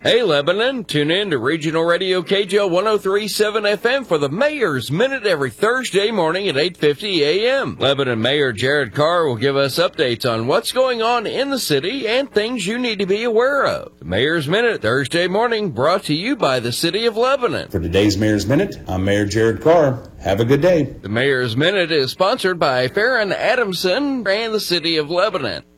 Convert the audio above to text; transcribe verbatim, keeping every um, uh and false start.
Hey, Lebanon, tune in to Regional Radio K J L one oh three point seven F M for the Mayor's Minute every Thursday morning at eight fifty a m Lebanon Mayor Jared Carr will give us updates on what's going on in the city and things you need to be aware of. The Mayor's Minute, Thursday morning, brought to you by the City of Lebanon. For today's Mayor's Minute, I'm Mayor Jared Carr. Have a good day. The Mayor's Minute is sponsored by Farron Adamson and the City of Lebanon.